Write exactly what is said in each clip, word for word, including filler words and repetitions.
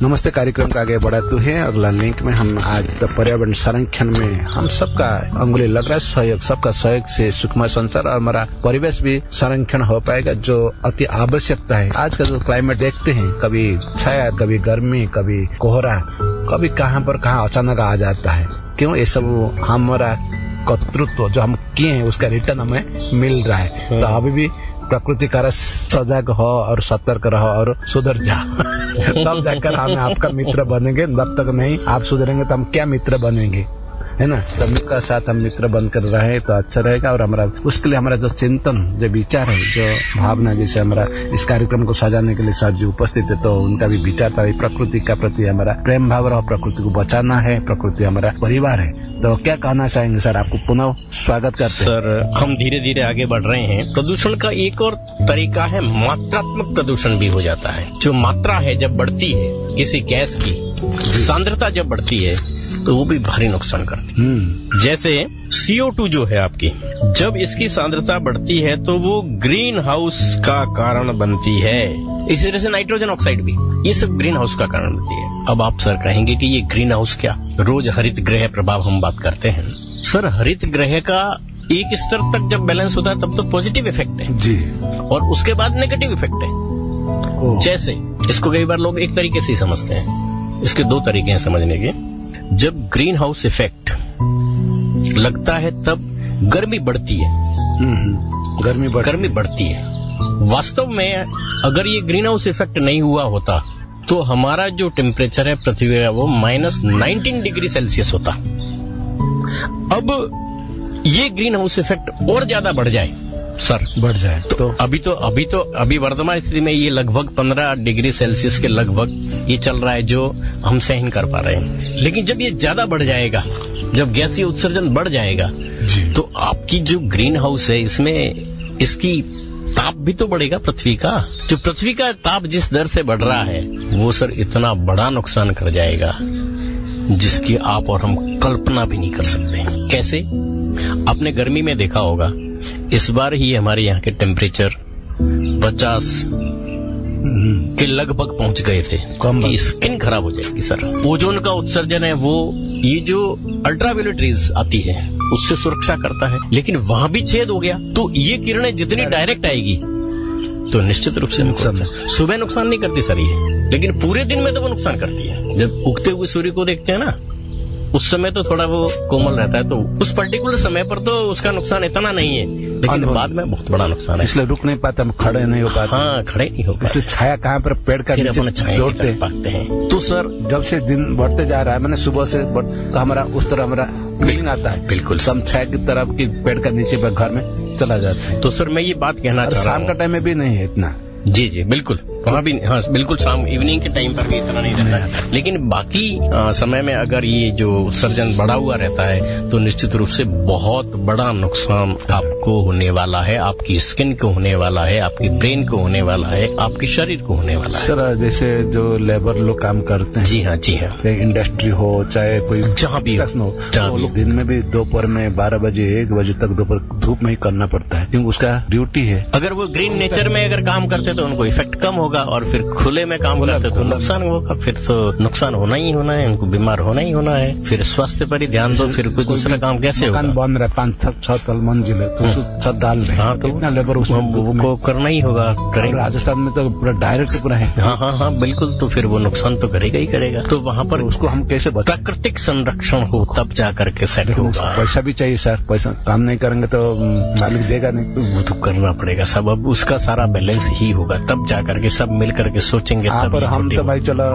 नमस्ते कार्यक्रम का आगे बढ़ाते हैं अगला लिंक में हम आज तो पर्यावरण संरक्षण में हम सबका अंगुली लग रहा है, सहयोग सबका सहयोग से सुखमय संसार और हमारा परिवेश भी संरक्षण हो पाएगा, जो अति आवश्यकता है। आज का जो क्लाइमेट देखते हैं, कभी छाया, कभी गर्मी, कभी कोहरा, कभी कहाँ पर कहाँ अचानक आ जाता है। क्यों? ये सब हमारा कर्तृत्व जो हम किए हैं उसका रिटर्न हमें मिल रहा है। तो अभी भी प्रकृति का सजग हो और सतर्क रहो और सुधर जाओ तब जाकर हम आपका मित्र बनेंगे। जब तक नहीं आप सुधरेंगे तो हम क्या मित्र बनेंगे, है ना। तो मित्र का साथ हम मित्र बनकर रहे तो अच्छा रहेगा। और हमारा उसके लिए हमारा जो चिंतन, जो विचार है, जो भावना, जैसे हमारा इस कार्यक्रम को सजाने के लिए सर जी उपस्थित है, तो उनका भी विचार था प्रकृति का प्रति हमारा प्रेम भाव रहो, प्रकृति को बचाना है, प्रकृति हमारा परिवार है। तो क्या कहना चाहेंगे सर? आपको पुनः स्वागत करते हैं। सर, हम धीरे धीरे आगे बढ़ रहे हैं। प्रदूषण का एक और तरीका है, मात्रात्मक प्रदूषण भी हो जाता है। जो मात्रा है जब बढ़ती है, किसी गैस की सांद्रता जब बढ़ती है तो वो भी भारी नुकसान करती है। जैसे सी ओ टू जो है आपकी, जब इसकी सांद्रता बढ़ती है तो वो ग्रीन हाउस का कारण बनती है। इसी तरह से नाइट्रोजन ऑक्साइड भी, ये सब ग्रीन हाउस का कारण बनती है। अब आप सर कहेंगे कि ये ग्रीन हाउस क्या? रोज हरित गृह प्रभाव हम बात करते हैं। सर, हरित गृह का एक स्तर तक जब बैलेंस होता है तब तो पॉजिटिव इफेक्ट है जी, और उसके बाद नेगेटिव इफेक्ट है। जैसे इसको कई बार लोग एक तरीके से समझते हैं, इसके दो तरीके हैं समझने के। जब ग्रीन हाउस इफेक्ट लगता है तब गर्मी बढ़ती है, गर्मी बढ़ गर्मी बढ़ती है। वास्तव में अगर ये ग्रीन हाउस इफेक्ट नहीं हुआ होता तो हमारा जो टेम्परेचर है पृथ्वी का वो माइनस नाइनटीन डिग्री सेल्सियस होता। अब ये ग्रीन हाउस इफेक्ट और ज्यादा बढ़ जाए सर, बढ़ जाए तो, तो अभी तो अभी तो अभी वर्तमान स्थिति में ये लगभग पंद्रह डिग्री सेल्सियस के लगभग ये चल रहा है, जो हम सहन कर पा रहे हैं। लेकिन जब ये ज्यादा बढ़ जाएगा, जब गैसीय उत्सर्जन बढ़ जाएगा, तो आपकी जो ग्रीन हाउस है इसमें इसकी ताप भी तो बढ़ेगा पृथ्वी का। जो पृथ्वी का ताप जिस दर से बढ़ रहा है वो सर इतना बड़ा नुकसान कर जाएगा जिसकी आप और हम कल्पना भी नहीं कर सकते। कैसे? आपने गर्मी में देखा होगा, इस बार ही हमारे यहाँ के टेम्परेचर पचास के लगभग पहुंच गए थे। कि स्किन खराब हो जाएगी सर। ओजोन का उत्सर्जन है वो, ये जो अल्ट्रावायलेट रेज आती है उससे सुरक्षा करता है, लेकिन वहां भी छेद हो गया तो ये किरणें जितनी डायरेक्ट आएगी तो निश्चित रूप से नुकसान। सुबह नुकसान नहीं करती सर ये, लेकिन पूरे दिन में तो वो नुकसान करती है। जब उगते हुए सूर्य को देखते हैं ना, उस समय तो थोड़ा वो कोमल रहता है, तो उस पर्टिकुलर समय पर तो उसका नुकसान इतना नहीं है, लेकिन बाद में बहुत बड़ा नुकसान है। इसलिए रुक नहीं पाते, हम खड़े नहीं हो पाते। हाँ, खड़े नहीं हो पाते। इसलिए छाया कहाँ पर पेड़ का नीचे दौड़ते पाते हैं। तो सर, जब से दिन बढ़ते जा रहा है, मैंने सुबह से तो हमारा उस तरह हमारा फीलिंग आता है, बिल्कुल हम छाया की तरफ की पेड़ का नीचे पर घर में चला जाता है। तो सर मैं ये बात कहना चाह रहा हूँ, शाम का टाइम में भी नहीं है इतना। जी जी बिल्कुल, वहाँ भी हाँ बिल्कुल, शाम इवनिंग के टाइम पर भी इतना नहीं रहता है, लेकिन बाकी आ, समय में अगर ये जो उत्सर्जन बढ़ा हुआ रहता है तो निश्चित रूप से बहुत बड़ा नुकसान आपको होने वाला है, आपकी स्किन को होने वाला है, आपकी ब्रेन को होने वाला है, आपके शरीर को होने वाला है। सर, जैसे जो लेबर लोग काम करते हैं, जी हाँ जी हाँ, इंडस्ट्री हो चाहे कोई जहाँ भी हो, वो लोग दिन में भी दोपहर में बारह बजे एक बजे तक दोपहर धूप में ही करना पड़ता है, क्योंकि उसका ड्यूटी है। अगर वो ग्रीन नेचर में अगर काम करते तो उनको इफेक्ट कम होगा, और फिर खुले में काम करते तो नुकसान होगा। फिर तो नुकसान होना ही होना है, उनको बीमार होना ही होना है। फिर स्वास्थ्य पर ही ध्यान दो, फिर कोई दूसरा काम कैसे होगा? बन रहा है पाँच छह तल मंजिल है तो छत डाल रहे हैं, हाँ, तो इतना लेबर उसको करना ही होगा, करेंगे। राजस्थान में तो पूरा डायरेक्ट पूरा है। हाँ हाँ हाँ बिल्कुल, तो फिर वो नुकसान तो करेगा ही करेगा। तो वहाँ पर उसको हम कैसे बचाएं? प्राकृतिक संरक्षण हो तब जा करके सेट होगा। पैसा भी चाहिए सर, पैसा काम नहीं करेंगे तो मालिक देगा नहीं, वो तो करना पड़ेगा सब। अब उसका सारा बैलेंस ही होगा, तब जा करके सब मिल करके सोचेंगे। पर हम तो भाई चलो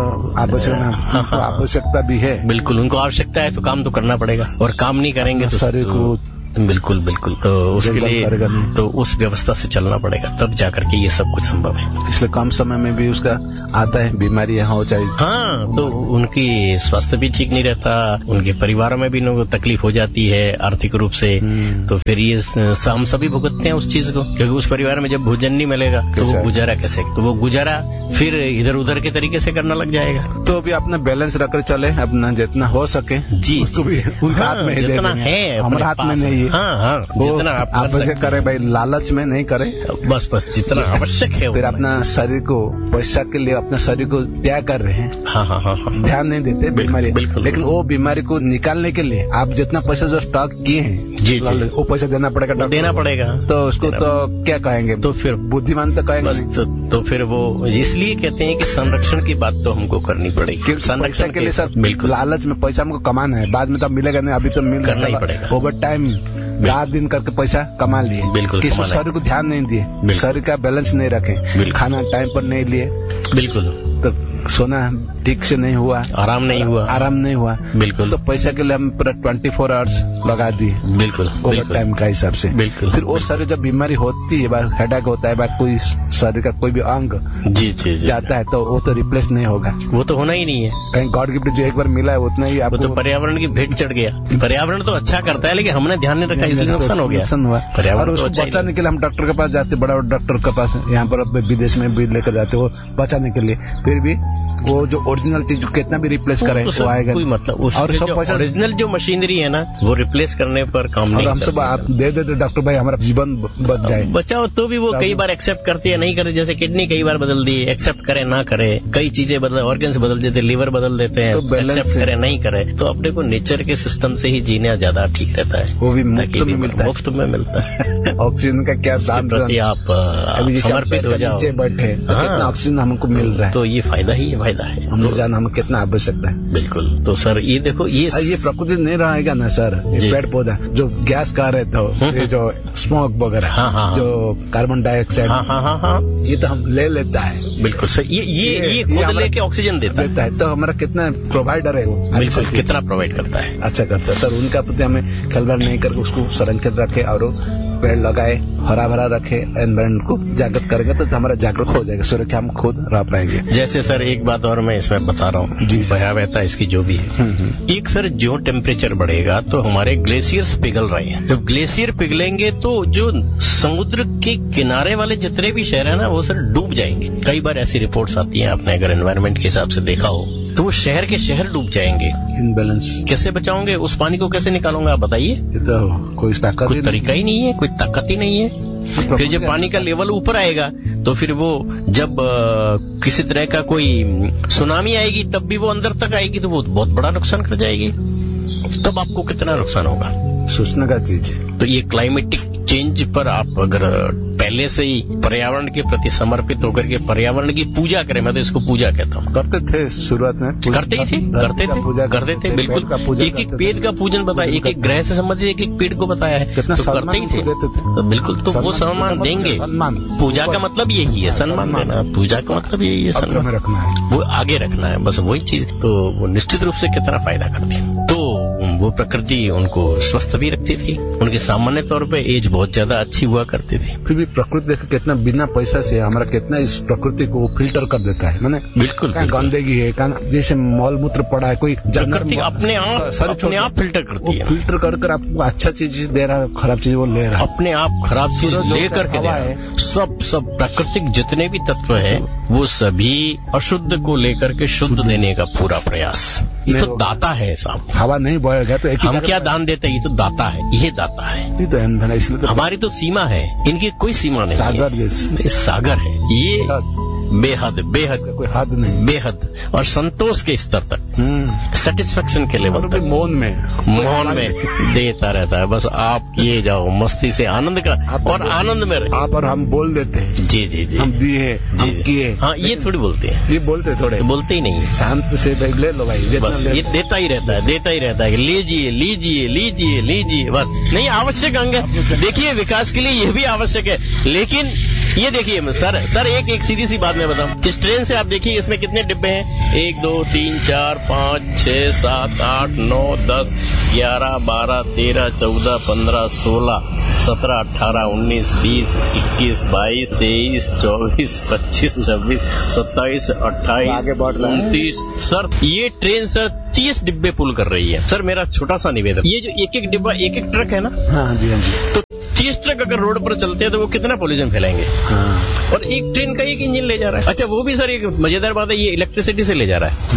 आवश्यक आवश्यकता भी है, बिल्कुल उनको आवश्यकता है तो काम तो करना पड़ेगा, और काम नहीं करेंगे तो शरीर को बिल्कुल बिल्कुल तो उसके लिए तो उस व्यवस्था से चलना पड़ेगा, तब जाकर के ये सब कुछ संभव है। इसलिए कम समय में भी उसका आता है, बीमारियां हो चाहे, हाँ, तो उनकी स्वास्थ्य भी ठीक नहीं रहता, उनके परिवारों में भी उनको तकलीफ हो जाती है आर्थिक रूप से। तो फिर ये हम सभी भुगतते हैं उस चीज को, क्योंकि उस परिवार में जब भोजन नहीं मिलेगा तो वो गुजारा कैसे, तो वो गुजारा फिर इधर उधर के तरीके से करना लग जाएगा। तो अभी अपना बैलेंस रखकर चले, अपना जितना हो सके जी उनका हाथ में जितना है हमारे हाथ में नहीं। चाहिए। हाँ हाँ, जितना आप आप ऐसे करें भाई, लालच में नहीं करें, बस बस जितना आवश्यक है। फिर अपना शरीर को पैसा के लिए अपना शरीर को त्याग कर रहे हैं। हाँ हाँ हाँ हाँ, ध्यान नहीं देते बीमारी, लेकिन वो बीमारी को निकालने के लिए आप जितना पैसा जो स्टॉक किए हैं जी जी, वो पैसा देना पड़ेगा, देना पड़ेगा। तो उसको तो क्या कहेंगे, तो फिर बुद्धिमान तो कहेंगे तो, तो फिर वो इसलिए कहते हैं कि संरक्षण की बात तो हमको करनी पड़ेगी। संरक्षण के लिए सर, बिल्कुल लालच में पैसा हमको कमाना है, बाद में तो मिलेगा नहीं, अभी तो मिल करना ही पड़ेगा। ओवर टाइम रात दिन करके पैसा कमा लिए, बिल्कुल किसी शरीर को ध्यान नहीं दिए, शरीर का बैलेंस नहीं रखे, खाना टाइम पर नहीं लिए, बिल्कुल तो सोना ठीक से नहीं हुआ, आराम नहीं हुआ, आराम नहीं हुआ, बिल्कुल। तो पैसा के लिए हम पूरा ट्वेंटी फोर आवर्स लगा दिए, बिल्कुल ओवर टाइम का हिसाब से, बिल्कुल। फिर वो शरीर जब बीमारी होती है, बार हेडेक होता है, बार कोई शरीर का कोई भी अंग जी जी जाता है, तो वो तो रिप्लेस नहीं होगा, वो तो होना ही नहीं है। कहीं गॉड गिफ्ट जो एक बार मिला है उतना ही आपको, वो तो पर्यावरण की भेंट चढ़ गया। पर्यावरण तो अच्छा करता है, लेकिन हमने ध्यान नहीं रखा, इसलिए नुकसान हो गया, नुकसान हुआ। पर्यावरण और उसको तो बचाने के लिए हम डॉक्टर के पास जाते, बड़ा डॉक्टर के पास, यहाँ पर विदेश में भी लेकर जाते, वो बचाने के लिए, फिर भी वो जो ओरिजिनल चीज कितना भी रिप्लेस करे वो आएगा कोई मतलब। और सब ओरिजिनल जो मशीनरी है ना, वो रिप्लेस करने पर काम नहीं, हम सब आप दे देते डॉक्टर भाई, हमारा जीवन बच जाए, बचाओ, तो भी वो कई बार एक्सेप्ट करते हैं, नहीं करते। जैसे किडनी कई बार बदल दी, एक्सेप्ट करे ना करे, कई चीजें बदल, ऑर्गन्स बदल देते, लीवर बदल देते हैं, एक्सेप्ट करे नहीं करे। तो अपने को नेचर के सिस्टम से ही जीना ज्यादा ठीक रहता है, वो भी मुफ्त में मिलता है, मुफ्त में मिलता है। ऑक्सीजन का क्या दाम प्रति आप समर्पित हो जाओ, बैठे कितना ऑक्सीजन हमको मिल रहा है, तो ये फायदा ही फायदा है, हम जान हमें कितना आवश्यकता है। बिल्कुल। तो सर ये देखो, ये ये प्रकृति नहीं रहेगा ना सर, ये पेड़ पौधा जो गैस कह रहे थे, ये जो स्मोक वगैरह, हाँ, हाँ, जो कार्बन डाइऑक्साइड, हाँ, हाँ, हाँ, हाँ, ये तो हम ले लेता है। बिल्कुल सर, ये ये ये खुद लेके ऑक्सीजन देता देता है, तो हमारा कितना प्रोवाइडर है वो, बिल्कुल कितना प्रोवाइड करता है, अच्छा करता है सर। उनका प्रति हमें खलबल नहीं करके उसको संरक्षित रखे और पेड़ लगाए, हरा भरा रखे, एनवायरमेंट को जागृत करेंगे तो हमारा जागरूक हो जाएगा, सुरक्षा हम खुद रह पाएंगे। जैसे सर एक बात और मैं इसमें बता रहा हूँ जी, भयावहता इसकी जो भी है, एक सर जो टेम्परेचर बढ़ेगा तो हमारे ग्लेशियर्स पिघल रहे हैं, जब ग्लेशियर पिघलेंगे तो जो समुद्र के किनारे वाले जितने भी शहर है ना, वो सर डूब जाएंगे। कई बार ऐसी रिपोर्ट्स आती हैं, आपने अगर एनवायरमेंट के हिसाब से देखा हो, तो वो शहर के शहर डूब जाएंगे। इनबैलेंस कैसे बचाओगे उस पानी को, कैसे निकालोगे आप बताइए? तो कोई ताकत, कोई तरीका ही नहीं है, कोई ताकत ही नहीं है। फिर जब पानी का लेवल ऊपर आएगा तो फिर वो जब आ, किसी तरह का कोई सुनामी आएगी तब भी वो अंदर तक आएगी, तो वो बहुत बड़ा नुकसान कर जाएगी। तब आपको कितना नुकसान होगा, सोचने का चीज। तो ये क्लाइमेटिक चेंज पर आप अगर पहले से ही पर्यावरण के प्रति समर्पित होकर के पर्यावरण की पूजा करें, मैं तो इसको पूजा कहता हूँ। करते थे शुरुआत में, करते ही थे, करते थे, करते थे, बिल्कुल। एक एक पेड़ का पूजन बताया, एक एक ग्रह से संबंधित एक एक पेड़ को बताया है, तो करते ही थे, तो बिल्कुल। तो वो सम्मान देंगे, पूजा का मतलब यही है, सम्मान देना, पूजा का मतलब यही है, सम्मान रखना है, वो आगे रखना है, बस वही चीज। तो वो निश्चित रूप से कितना फायदा करती है। तो वो प्रकृति उनको स्वस्थ भी रखती थी, उनके सामान्य तौर पे एज बहुत ज्यादा अच्छी हुआ करती थी। फिर भी प्रकृति देखो कितना बिना पैसा से हमारा कितना इस प्रकृति को फिल्टर कर देता है, मैंने बिल्कुल गंदगी है, जैसे मॉल मूत्र पड़ा है, कोई प्रकृति अपने आप अपने आप फिल्टर करती है, फिल्टर कर कर आपको अच्छा चीज दे रहा है, खराब चीज वो ले रहा है, अपने आप खराब चीज लेकर के दे रहा है। सब सब प्राकृतिक जितने भी तत्व है वो सभी अशुद्ध को लेकर के शुद्ध देने का पूरा प्रयास। ये तो दाता है साहब, हवा नहीं बढ़ गया तो एक हम क्या दान देते हैं, ये तो दाता है, ये दाता है, ये तो है, इसलिए तो हमारी तो सीमा है, इनकी कोई सीमा नहीं, सागर जैसे सागर है ये, बेहद बेहद कोई हद नहीं, बेहद और संतोष के स्तर तक, सेटिस्फेक्शन के लेवल तक, मौन में मौन में देता रहता है। बस आप किए जाओ मस्ती से, आनंद का, और आनंद में रहे। आप और हम बोल देते हैं जी जी जी, हम दिए हम किए, हाँ ये थोड़ी बोलते हैं, ये बोलते थोड़े, बोलते ही नहीं है। शांत से ले लो भाई, बस ये देता ही रहता है, देता ही रहता है, लीजिए लीजिए लीजिए लीजिए, बस। नहीं, आवश्यक अंग है, देखिए विकास के लिए ये भी आवश्यक है, लेकिन ये देखिए सर सर एक एक सीधी सी बात मैं बताऊं, इस ट्रेन से आप देखिए इसमें कितने डिब्बे हैं, एक दो तीन चार पाँच छह सात आठ नौ दस ग्यारह बारह तेरह चौदह पंद्रह सोलह सत्रह अठारह उन्नीस बीस इक्कीस बाईस तेईस चौबीस पच्चीस छब्बीस सत्ताईस अट्ठाईस उनतीस। सर ये ट्रेन सर तीस डिब्बे पुल कर रही है। सर मेरा छोटा सा निवेदन, ये जो एक एक डिब्बा एक एक ट्रक है ना, हाँ जी हाँ जी, तो तीस ट्रक अगर रोड पर चलते हैं तो वो कितना पॉल्यूशन फैलाएंगे, हाँ। और एक ट्रेन का एक इंजन ले जा रहा है। अच्छा वो भी सर एक मजेदार बात है, ये इलेक्ट्रिसिटी से ले जा रहा है,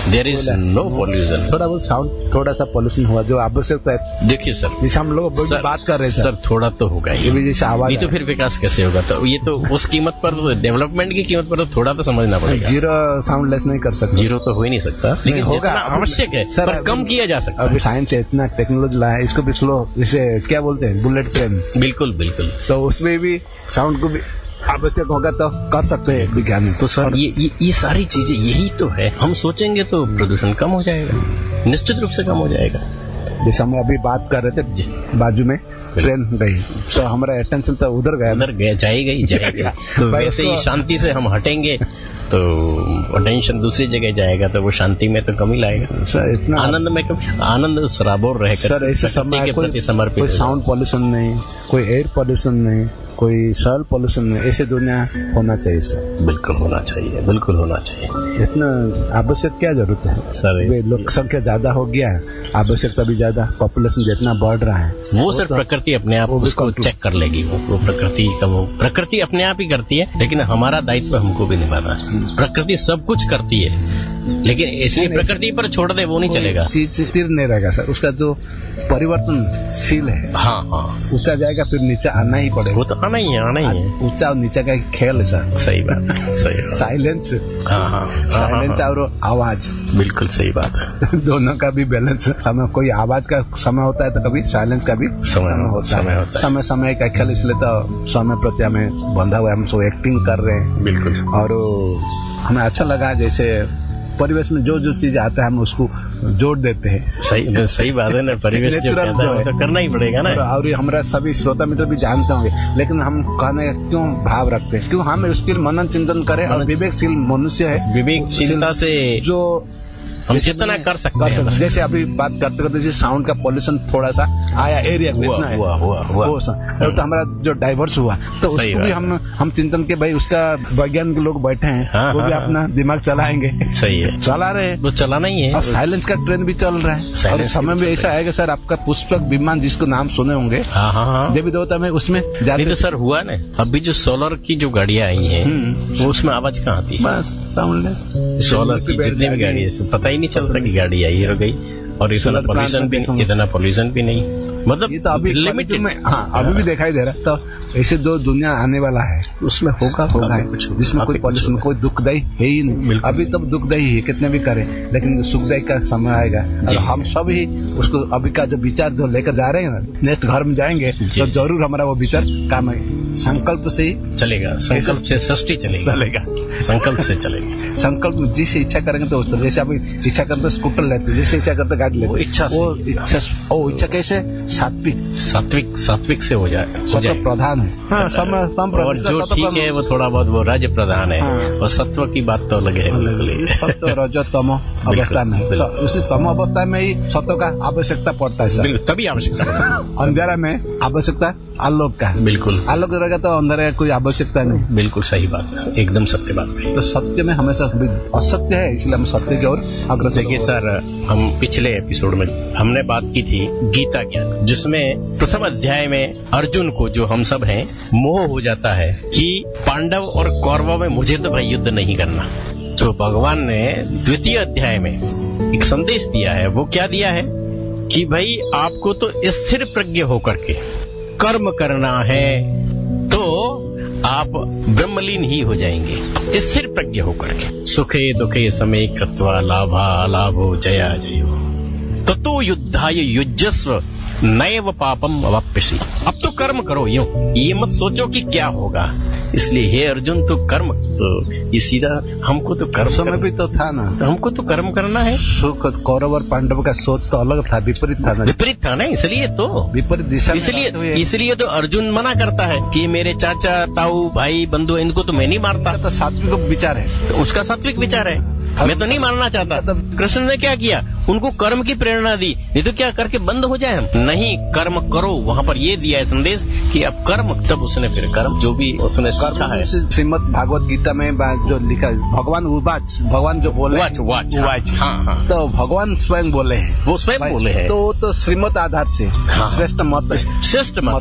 देयर इज नो पॉल्यूशन। थोड़ा बहुत साउंड थोड़ा सा पॉल्यूशन हुआ जो आवश्यक है। देखिए सर, जैसे हम लोग बात कर रहे हैं सर, थोड़ा तो होगा ये भी, जैसे आवाज ये तो फिर विकास कैसे होगा? तो ये तो उस कीमत पर, डेवलपमेंट की कीमत पर तो थोड़ा तो समझना पड़ेगा। जीरो साउंड लेस नहीं कर सकते, जीरो तो हो ही नहीं सकता, लेकिन होगा, आवश्यक है सर, पर कम किया जा सकता है। अभी साइंस इतना टेक्नोलॉजी लाया है, इसको भी स्लो, जैसे क्या बोलते हैं बुलेट ट्रेन, बिल्कुल बिल्कुल, तो उसमें भी साउंड को भी आवश्यक होगा तो कर सकते हैं विज्ञान। तो सर ये, ये ये सारी चीजें यही तो है, हम सोचेंगे तो प्रदूषण कम हो जाएगा, निश्चित रूप से कम हो जाएगा। जैसे हम अभी बात कर रहे थे, बाजू में ट्रेन गई तो हमारा अटेंशन तो उधर गया, उधर गया, जाएगा ही जाएगा। तो वैसे ही शांति से हम हटेंगे तो अटेंशन दूसरी जगह जाएगा, तो वो शांति में तो कमी लाएगा सर, इतना आनंद में कमी, आनंद सराबोर रहकर सर ऐसे समय के प्रति समर्पित, कोई साउंड पॉल्यूशन नहीं, कोई एयर पॉल्यूशन नहीं, कोई सॉइल पॉल्यूशन नहीं, ऐसे दुनिया होना चाहिए सर। बिल्कुल होना चाहिए, बिल्कुल होना चाहिए। इतना आवश्यक क्या जरूरत है सर? लोक संख्या ज्यादा हो गया, आवश्यकता भी ज्यादा, पॉपुलेशन जितना बढ़ रहा है वो, वो सर तो, प्रकृति अपने आप उसको चेक कर लेगी। वो, वो प्रकृति का वो प्रकृति अपने आप ही करती है, लेकिन हमारा दायित्व हमको भी निभाना है। प्रकृति सब कुछ करती है, लेकिन इसलिए प्रकृति पर छोड़ दे वो नहीं चलेगा, चीज स्थिर नहीं रहेगा सर, उसका जो परिवर्तनशील है। हाँ हाँ, ऊंचा जाएगा फिर नीचे आना ही पड़ेगा, वो तो आना ही है, आना ही है। ऊंचा और नीचे का खेल है सर। सही बात, सही। साइलेंस, हाँ हाँ, साइलेंस और आवाज, बिल्कुल सही बात है। दोनों का भी बैलेंस, समय कोई आवाज का समय होता है तो कभी साइलेंस का भी समय होता है। समय समय का खेल, इसलिए तो समय प्रति हमें बंधा हुआ है, हम सब एक्टिंग कर रहे हैं। बिल्कुल, और हमें अच्छा लगा जैसे परिवेश में जो जो चीज आता है हम उसको जोड़ देते हैं। सही सही बात है ना, परिवेश जो कहता है तो करना ही पड़ेगा ना। और हमारा सभी श्रोता मित्र भी जानते होंगे, लेकिन हम कहने का क्यों भाव रखते हैं, क्यों हम उसके मनन चिंतन करें, और विवेकशील मनुष्य है, विवेकशीलता से जो हम जितना कर सकते हैं। जैसे अभी बात करते करते जैसे साउंड का पॉल्यूशन थोड़ा सा आया एरिया में, हुआ हुआ हुआ हुआ तो हमारा जो डाइवर्स हुआ, तो उसको भी हम हम चिंतन के भाई उसका वैज्ञानिक लोग बैठे हैं, हाँ, वो भी हाँ, अपना दिमाग चलाएंगे। सही है, चला रहे हैं, वो चलाना ही है। और साइलेंस का ट्रेंड भी चल रहा है, और समय में ऐसा आएगा सर, आपका पुष्पक विमान जिसको नाम सुने होंगे, हाँ हाँ, देवी देवता में उसमें जाते तो सर हुआ ना, अभी जो सोलर की जो गाड़ियां आई हैं वो उसमें आवाज कहाँ आती है? बस साउंडलेस, सोलर की जितनी भी गाड़ी है पता ही नहीं चलता कि गाड़ी आई हो गई, और इतना पॉल्यूशन भी इतना पॉल्यूशन भी नहीं, मतलब ये तो अभी लिमिटेड में, हाँ अभी भी दिखाई दे रहा है। तो ऐसे दो दुनिया आने वाला है, उसमें होगा होगा कुछ, जिसमें कोई पॉल्यूशन, कोई दुखदायी है ही नहीं। अभी तो दुखदायी है, कितने भी करें, लेकिन सुखदायी का समय आएगा, और हम सब ही उसको अभी का जो विचार जो लेकर जा रहे हैं ना, नेक्स्ट घर में जाएंगे तो जरूर हमारा वो विचार काम है। संकल्प से ही चलेगा, संकल्प से सृष्टि चलेगा, चलेगा संकल्प से चलेगा। संकल्प में जिसे इच्छा करेंगे तो उस, जैसे अभी इच्छा करते स्कूटर लेते, जैसे इच्छा करते गाड़ी लेते, वो इच्छा वो इच्छा, ओ इच्छा कैसे सात्विक सात्विक सात्विक से हो जाए, सत्व प्रधान है। हाँ, समय और जो ठीक है वो थोड़ा बहुत वो राज्य प्रधान है, और सत्व की बात तो अलग है। सत्व रजो तमो अवस्था में, तो उसी तमो अवस्था में ही सत्व का आवश्यकता पड़ता है सर, तभी आवश्यकता। अंधेरा में आवश्यकता आलोक का, बिल्कुल, आलोक रहेगा तो अंधेरे कोई आवश्यकता नहीं। बिल्कुल सही बात है, एकदम सत्य बात है। तो सत्य में हमेशा असत्य है, इसलिए हम सत्य की ओर अग्रसर। देखिए सर, हम पिछले एपिसोड में हमने बात की थी गीता ज्ञान, जिसमें प्रथम अध्याय में अर्जुन को, जो हम सब हैं, मोह हो जाता है कि पांडव और कौरवों में मुझे तो भाई युद्ध नहीं करना। तो भगवान ने द्वितीय अध्याय में एक संदेश दिया है। वो क्या दिया है कि भाई आपको तो स्थिर प्रज्ञ होकर के कर्म करना है, तो आप ब्रह्मलीन ही हो जाएंगे स्थिर प्रज्ञ होकर के। सुखे दुखे समय कृत्वा लाभा लाभो जया जयो ततो युद्धाय युज्यस्व नैव पापम अवाप्यसि। अब तो कर्म करो, यूं ये मत सोचो कि क्या होगा। इसलिए हे अर्जुन, तो कर्म, तो ये सीधा हमको तो कर्म समय भी तो था ना, तो हमको तो कर्म करना है। कौरव और पांडव का सोच तो अलग था, विपरीत था ना, विपरीत था ना, इसलिए तो विपरीत दिशा, इसलिए इसलिए तो अर्जुन मना करता है कि मेरे चाचा ताऊ भाई बंधु इनको तो मैं नहीं मारता। तो सात्विक विचार है, तो उसका सात्विक विचार है, मैं तो नहीं मारना चाहता। कृष्ण ने क्या किया, उनको कर्म की प्रेरणा दी, नहीं तो क्या करके बंद हो जाए हम? नहीं, कर्म करो। वहाँ पर ये दिया है संदेश कि अब कर्म, तब उसने फिर कर्म जो भी उसने सीखा है। श्रीमद् भागवत गीता में जो लिखा है, भगवान उवाच, भगवान जो बोले, वाच वाच वाच, हाँ हाँ, तो भगवान स्वयं बोले हैं, वो स्वयं बोले हैं, तो तो श्रीमत आधार से श्रेष्ठ मत, श्रेष्ठ मत है उसका।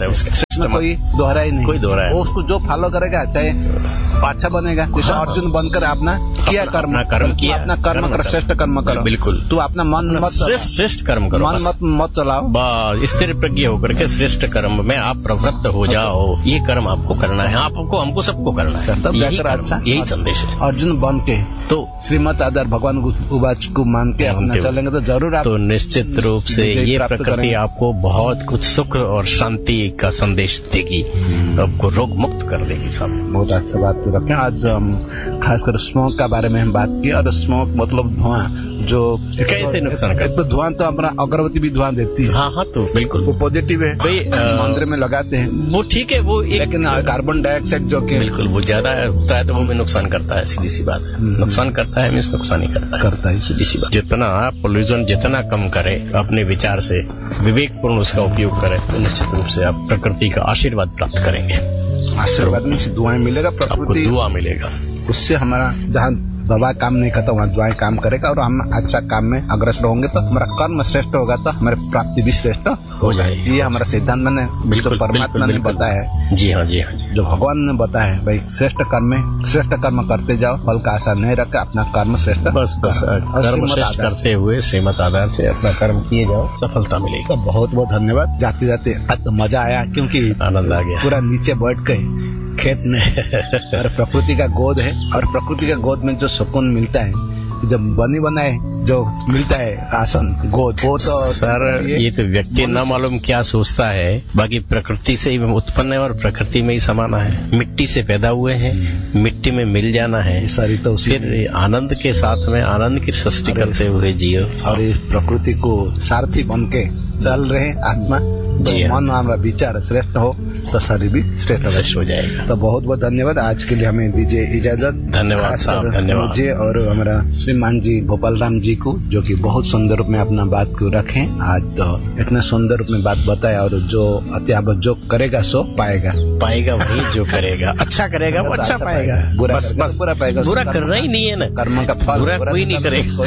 कोई दोहरा ही नहीं, कोई दोहरा है। वो उसको जो फॉलो करेगा चाहे अच्छा बनेगा। जैसे हाँ, अर्जुन बनकर अपना किया कर्म, अपना कर्म किया, अपना कर्म कर, श्रेष्ठ कर्म करो। बिल्कुल, तू अपना मन मत श्रेष्ठ श्रेष्ठ कर्म करो, मन मत मत चलाओ, बस स्थिर प्रज्ञ होकर के श्रेष्ठ कर्म में आप प्रवृत्त हो जाओ। ये कर्म आपको करना है, आपको हमको सबको करना है। तब यही जाकर अच्छा यही संदेश है। अर्जुन बन के तो श्रीमत आधार भगवान उवाच को मान के अपना चलेंगे तो जरूर आप तो निश्चित रूप से ये प्रकृति आपको बहुत कुछ सुख और शांति का संदेश देगी, आपको रोग मुक्त कर देगी। सब बहुत अच्छा बात रखें। आज हम खासकर स्मोक का बारे में हम बात की, और स्मोक मतलब धुआं जो कैसे नुकसान करता है। तो धुआं तो हमारा अगरबत्ती भी धुआं देती है। हाँ हाँ, तो बिल्कुल वो पॉजिटिव है, भाई मंदिर में लगाते हैं, वो ठीक है। वो एक लेकिन कार्बन डाइऑक्साइड जो कि बिल्कुल वो ज्यादा होता है तो वो भी नुकसान करता है, सीधी सी बात है। नुकसान करता है, मीन्स नुकसान ही करता है, करता है सीधी सी बात। जितना पोल्यूशन जितना कम करे, अपने विचार से विवेकपूर्ण उसका उपयोग करे, तो निश्चित रूप से आप प्रकृति का आशीर्वाद प्राप्त करेंगे। आशीर्वाद में दुआएं मिलेगा, आपको प्रकृति दुआ मिलेगा। उससे हमारा जहाँ दवा काम नहीं करता वहाँ दुआएं काम करेगा, और हम अच्छा काम में अग्रसर होंगे तो हमारा कर्म श्रेष्ठ होगा, तो हमारी प्राप्ति भी श्रेष्ठ हो जाएगी। ये हमारा सिद्धांत मैंने बिल्कुल परमात्मा ने बताया है। जी हाँ, जी हाँ, जो भगवान ने बताया है, भाई श्रेष्ठ कर्म में श्रेष्ठ कर्म करते जाओ, फल का आशा नहीं रखे, अपना कर्म श्रेष्ठ बस बस कर्म श्रेष्ठ करते हुए श्रीमत आधार से अपना कर्म किए जाओ, सफलता मिलेगी। तो बहुत बहुत धन्यवाद। जाते जाते तो मजा आया, क्योंकि आनंद आ गया। पूरा नीचे बैठ गए खेत में और प्रकृति का गोद है, और प्रकृति का गोद में जो सुकून मिलता है, जब बनी बनाए जो मिलता है आसन गोद, वो तो सर ये तो व्यक्ति न मालूम क्या सोचता है, बाकी प्रकृति से ही उत्पन्न है और प्रकृति में ही समाना है। मिट्टी से पैदा हुए हैं, मिट्टी में मिल जाना है, सारी तो फिर आनंद के साथ में आनंद की सृष्टि करते हुए जियो, और इस प्रकृति को सारथी बन के चल रहे आत्मा। तो मन हमारा विचार श्रेष्ठ हो तो शरीर भी श्रेष्ठ हो जाएगा। तो बहुत बहुत धन्यवाद। आज के लिए हमें दीजिए इजाजत। धन्यवाद साहब, धन्यवाद मुझे और हमारा श्रीमान जी गोपाल राम जी को, जो कि बहुत सुंदर रूप में अपना बात को रखे। आज तो इतने सुंदर रूप में बात बताया, और जो अत्यावत जो करेगा सो पाएगा पाएगा वही जो करेगा अच्छा करेगा वो अच्छा पाएगा। बुरा बस बस बुरा पाएगा, बुरा करना ही नहीं है ना, कर्म का फल बुरा कोई नहीं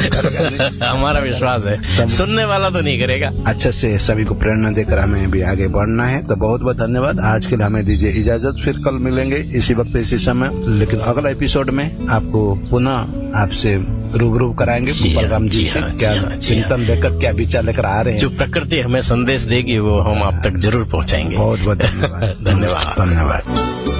करेगा। हमारा विश्वास है सुनने वाला तो नहीं करेगा। अच्छे से सभी को प्रेरणा देकर हमें भी आगे बढ़ना है। तो बहुत बहुत धन्यवाद। आज के लिए हमें दीजिए इजाजत। फिर कल मिलेंगे इसी वक्त इसी समय, लेकिन अगला एपिसोड में आपको पुनः आपसे रूबरू कराएंगे गोपाल राम जी से, क्या चिंतन लेकर क्या विचार लेकर आ रहे हैं, जो प्रकृति हमें संदेश देगी वो हम आप तक जरूर पहुंचाएंगे। बहुत बहुत धन्यवाद। धन्यवाद धन्यवाद।